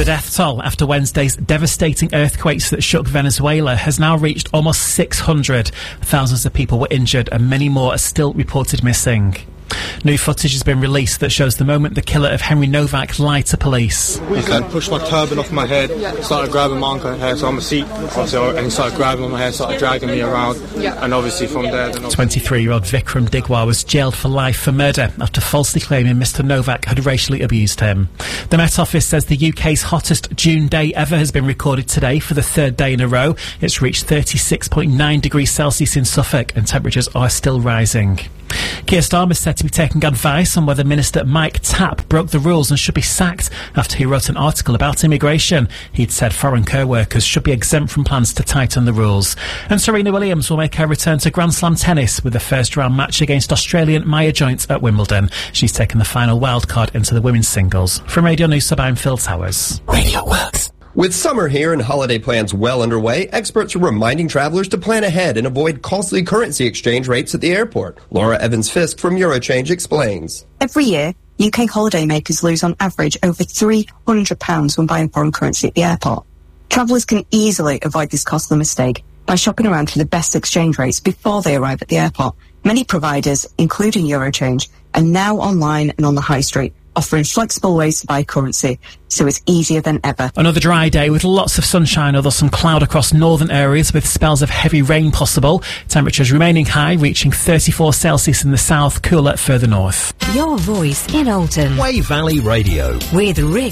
The death toll after Wednesday's devastating earthquakes that shook Venezuela has now reached almost 600. Thousands of people were injured and many more are still reported missing. New footage has been released that shows the moment the killer of Henry Novak lied to police. He then pushed my turban off my head, started grabbing my uncle hair, so I'm a seat, and he started grabbing my hair, started dragging me around, and obviously from there... 23-year-old Vikram Digwar was jailed for life for murder after falsely claiming Mr Novak had racially abused him. The Met Office says the UK's hottest June day ever has been recorded today for the third day in a row. It's reached 36.9 degrees Celsius in Suffolk and temperatures are still rising. Keir Starmer is said to be taking advice on whether Minister Mike Tapp broke the rules and should be sacked after he wrote an article about immigration. He'd said foreign co-workers should be exempt from plans to tighten the rules. And Serena Williams will make her return to Grand Slam tennis with the first round match against Australian Maya Joint at Wimbledon. She's taken the final wildcard into the women's singles. From Radio News, I'm Phil Towers. Radio Works. With summer here and holiday plans well underway, experts are reminding travelers to plan ahead and avoid costly currency exchange rates at the airport. Laura Evans-Fisk from Eurochange explains. Every year, UK holidaymakers lose on average over £300 when buying foreign currency at the airport. Travellers can easily avoid this costly mistake by shopping around for the best exchange rates before they arrive at the airport. Many providers, including Eurochange, are now online and on the high street, offering flexible ways to buy currency, so it's easier than ever. Another dry day with lots of sunshine, although some cloud across northern areas with spells of heavy rain possible. Temperatures remaining high, reaching 34 Celsius in the south, cooler further north. Your voice in Alton. Way Valley Radio. With Rick